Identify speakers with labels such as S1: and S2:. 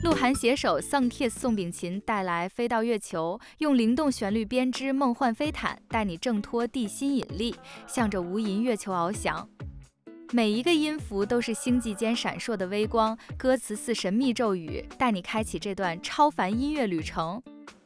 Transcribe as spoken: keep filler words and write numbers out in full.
S1: 鹿晗携手 Sungkiss 宋秉勤带来《飞到月球》，用灵动旋律编织梦幻飞毯，带你挣脱地心引力，向着无垠月球翱翔。每一个音符都是星际间闪烁的微光，歌词似神秘咒语，带你开启这段超凡音乐旅程。